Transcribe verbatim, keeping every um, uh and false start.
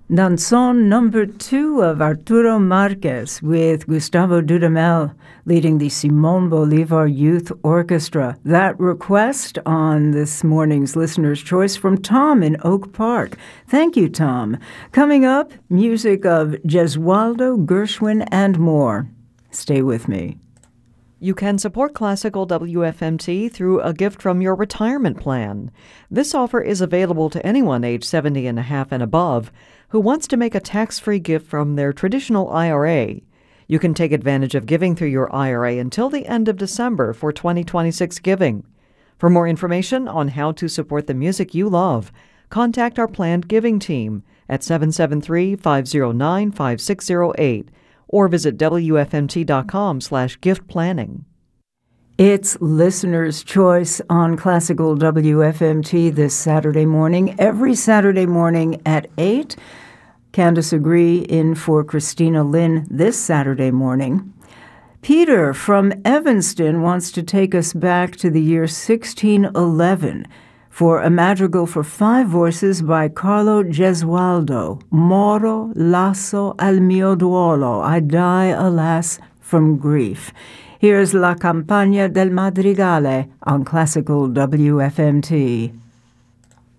Danzón number two of Arturo Marquez with Gustavo Dudamel leading the Simón Bolívar Youth Orchestra. That request on this morning's Listener's Choice from Tom in Oak Park. Thank you, Tom. Coming up, music of Gesualdo, Gershwin, and more. Stay with me. You can support Classical W F M T through a gift from your retirement plan. This offer is available to anyone age seventy and a half and above who wants to make a tax-free gift from their traditional I R A. You can take advantage of giving through your I R A until the end of December for twenty twenty-six giving. For more information on how to support the music you love, contact our planned giving team at seven seven three, five zero nine, five six zero eight or visit W F M T dot com slash gift planning. It's Listener's Choice on Classical W F M T this Saturday morning, every Saturday morning at eight. Candace Agree in for Christina Lynn this Saturday morning. Peter from Evanston wants to take us back to the year sixteen eleven for a madrigal for five voices by Carlo Gesualdo, Moro lasso al mio duolo, I die, alas, from grief. Here's La Campagna del Madrigale on Classical W F M T.